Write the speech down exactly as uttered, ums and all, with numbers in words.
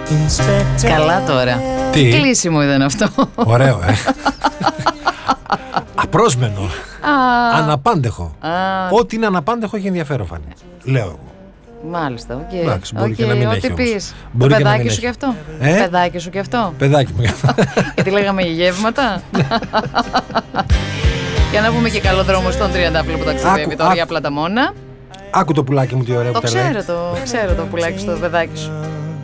Καλά τώρα. Τι? Κλείσιμο ήταν αυτό. Ωραίο, ε. Απρόσμενο. Α, Αναπάντεχο. α, Ό,τι είναι αναπάντεχο έχει ενδιαφέρον, Φάνη. Λέω εγώ. μάλιστα, οκ. Εντάξει, μπορεί Οκ, και να μην ό,τι έχει όμως. πεις. Το Μπορεί και να παιδάκι μην σου έχει. κι αυτό. Ε? Παιδάκι σου κι αυτό. Παιδάκι μου. Γιατί λέγαμε γεύματα. Για να πούμε και καλό δρόμο στον Τριαντάφυλλο που ταξιδεύει Άκου, τώρα άκου. για Πλαταμόνα. Άκου το πουλάκι μου τι ωραίο Το που τα λέει. ξέρω το, ξέρω το πουλάκι στο παιδάκι σου.